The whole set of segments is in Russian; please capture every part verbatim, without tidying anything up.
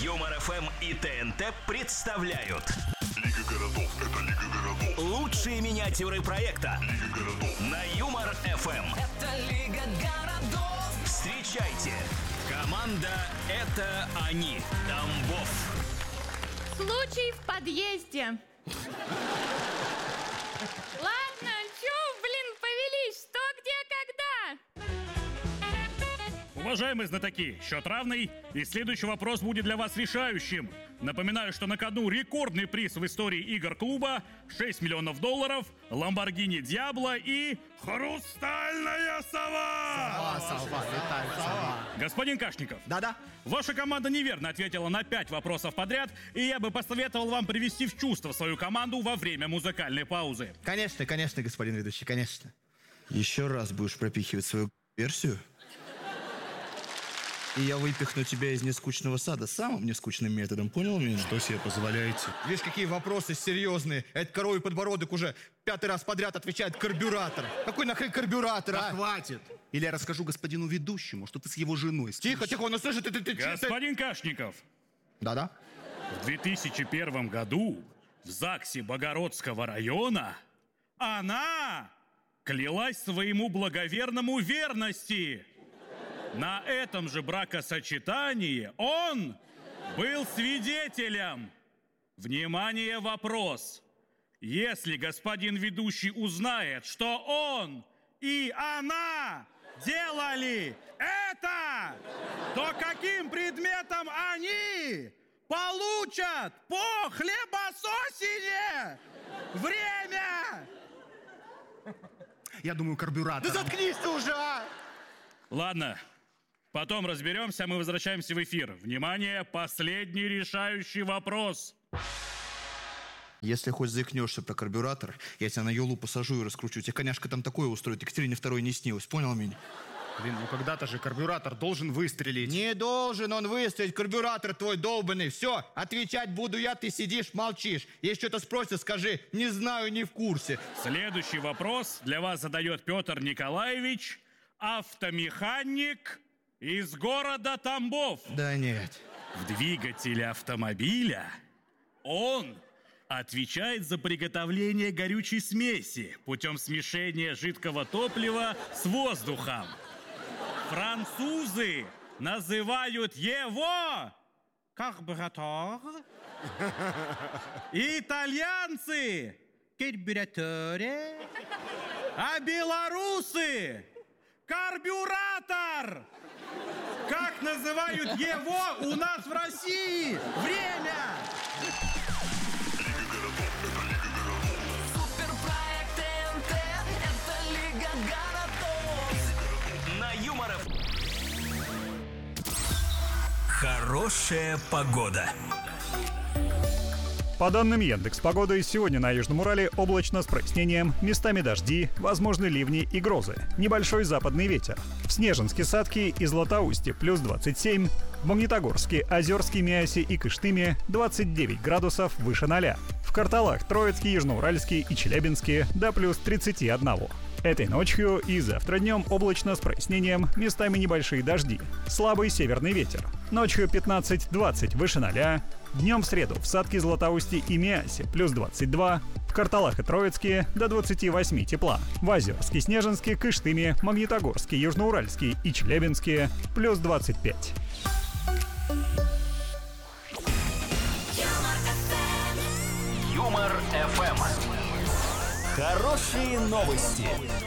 Юмор эф эм и ТНТ представляют Лига городов, это Лига городов. лучшие миниатюры проекта Лига городов. на Юмор эф эм. Это Лига городов. Встречайте, команда «Это они», Тамбов. Случай в подъезде. Ладно, чё, блин, повелись, что, где, когда? Уважаемые знатоки, счет равный, и следующий вопрос будет для вас решающим. Напоминаю, что на кону рекордный приз в истории игр клуба, шесть миллионов долларов, Lamborghini Diablo и хрустальная сова! Сова, сова, летает сова. Господин Кашников, Да-да. ваша команда неверно ответила на пять вопросов подряд, и я бы посоветовал вам привести в чувство свою команду во время музыкальной паузы. Конечно, конечно, господин ведущий, конечно. Еще раз будешь пропихивать свою версию, и я выпихну тебя из нескучного сада самым нескучным методом, понял меня? Что себе позволяете? Видишь, какие вопросы серьезные. Этот коровий подбородок уже пятый раз подряд отвечает карбюратор. Какой нахрен карбюратор, а? Хватит! Или я расскажу господину ведущему, что ты с его женой спишь. Тихо, тихо, он услышит, ты, ты, ты, ты. Господин Кашников, Да-да. в две тысячи первом году в ЗАГСе Богородского района она клялась своему благоверному верности. На этом же бракосочетании он был свидетелем. Внимание, вопрос. Если господин ведущий узнает, что он и она делали это, то каким предметом они получат по хлебососине? Время! Я думаю, карбюратор. Да заткнись ты уже, а! Ладно, потом разберемся, мы возвращаемся в эфир. Внимание, последний решающий вопрос. Если хоть заикнешься про карбюратор, я тебя на елу посажу и раскручу. Тебе коняшка там такое устроит, Екатерине второй не снилось, понял меня? Блин, ну когда-то же карбюратор должен выстрелить. Не должен он выстрелить, карбюратор твой долбанный. Все, отвечать буду я, ты сидишь, молчишь. Если что-то спросят, скажи, не знаю, не в курсе. Следующий вопрос для вас задает Петр Николаевич, автомеханик из города Тамбов. Да нет. В двигателе автомобиля он отвечает за приготовление горючей смеси путем смешения жидкого топлива с воздухом. Французы называют его карбюратор. Итальянцы карбюраторе. А белорусы карбюратор. Как называют его у нас в России? Время! Лига городов, это Лига городов. Суперпроект ТНТ. Это Лига городов. На Юмор эф эм. Хорошая погода. По данным Яндекс.Погоды, сегодня на Южном Урале облачно с прояснением, местами дожди, возможны ливни и грозы, небольшой западный ветер. В Снежинске, Садке и Златоусте плюс двадцать семь, в Магнитогорске, Озерске, Миасе и Кыштыме двадцать девять градусов выше ноля. В Карталах, Троицке, Южноуральске и Челябинске до плюс тридцать один. Этой ночью и завтра днем облачно с прояснением, местами небольшие дожди, слабый северный ветер. Ночью пятнадцать-двадцать выше ноля. Днем в среду в Садке, Златоусте и Миасе плюс двадцать два, в Карталах и Троицке до двадцати восьми тепла. В Озерске, Снежинске, Кыштыме, Магнитогорске, Южноуральске и Челябинске плюс двадцать пять. Юмор эф эм. Хорошие новости.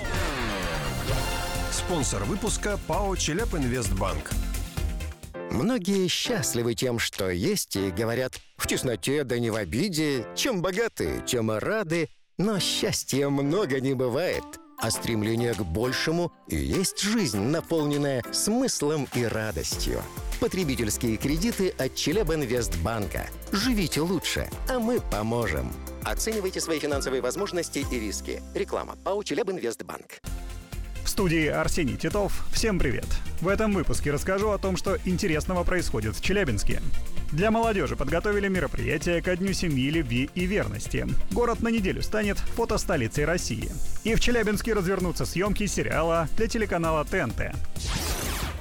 Спонсор выпуска ПАО «Челябинвестбанк». Многие счастливы тем, что есть, и говорят: в тесноте да не в обиде, чем богаты, тем и рады. Но счастья много не бывает, а стремление к большему и есть жизнь, наполненная смыслом и радостью. Потребительские кредиты от Челябинвестбанка. Живите лучше, а мы поможем. Оценивайте свои финансовые возможности и риски. Реклама. ПАО «Челябинвестбанк». В студии Арсений Титов. Всем привет! В этом выпуске расскажу о том, что интересного происходит в Челябинске. Для молодежи подготовили мероприятие ко Дню семьи, любви и верности. Город на неделю станет фотостолицей России. И в Челябинске развернутся съемки сериала для телеканала ТНТ.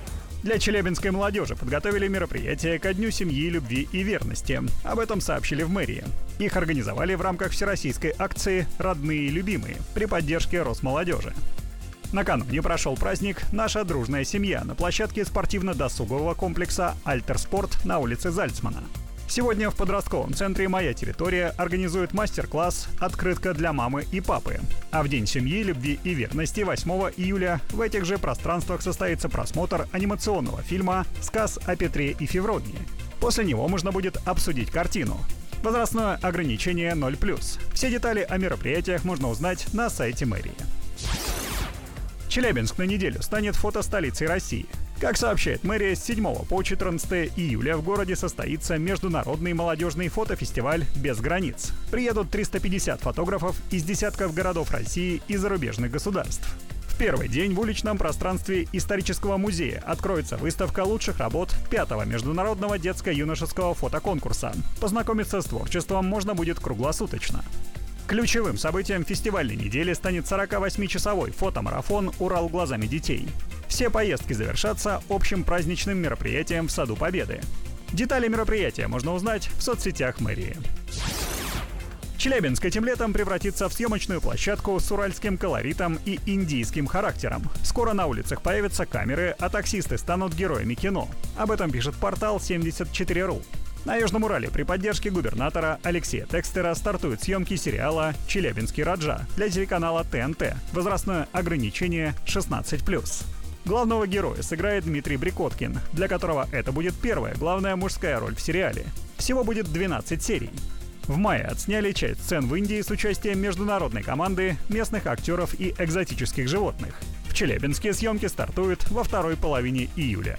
Для челябинской молодежи подготовили мероприятие ко Дню семьи, любви и верности. Об этом сообщили в мэрии. Их организовали в рамках всероссийской акции «Родные и любимые» при поддержке Росмолодежи. Накануне прошел праздник «Наша дружная семья» на площадке спортивно-досугового комплекса «Альтерспорт» на улице Зальцмана. Сегодня в подростковом центре «Моя территория» организует мастер-класс «Открытка для мамы и папы». А в День семьи, любви и верности восьмого июля в этих же пространствах состоится просмотр анимационного фильма «Сказ о Петре и Февронии». После него можно будет обсудить картину. Возрастное ограничение ноль плюс. Все детали о мероприятиях можно узнать на сайте мэрии. Челябинск на неделю станет фотостолицей России. Как сообщает мэрия, с седьмого по четырнадцатое июля в городе состоится международный молодежный фотофестиваль «Без границ». Приедут триста пятьдесят фотографов из десятков городов России и зарубежных государств. В первый день в уличном пространстве исторического музея откроется выставка лучших работ пятого международного детско-юношеского фотоконкурса. Познакомиться с творчеством можно будет круглосуточно. Ключевым событием фестивальной недели станет сорокавосьмичасовой фотомарафон «Урал глазами детей». Все поездки завершатся общим праздничным мероприятием в Саду Победы. Детали мероприятия можно узнать в соцсетях мэрии. Челябинск этим летом превратится в съемочную площадку с уральским колоритом и индийским характером. Скоро на улицах появятся камеры, а таксисты станут героями кино. Об этом пишет портал семьдесят четыре точка ру. На Южном Урале при поддержке губернатора Алексея Текстера стартуют съемки сериала «Челябинский Раджа» для телеканала Тэ Эн Тэ. Возрастное ограничение шестнадцать плюс. Главного героя сыграет Дмитрий Брикоткин, для которого это будет первая главная мужская роль в сериале. Всего будет двенадцать серий. В мае отсняли часть сцен в Индии с участием международной команды, местных актеров и экзотических животных. В Челябинске съемки стартуют во второй половине июля.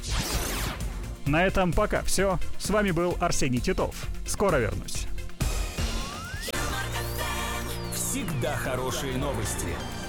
На этом пока все. С вами был Арсений Титов. Скоро вернусь. Всегда хорошие новости.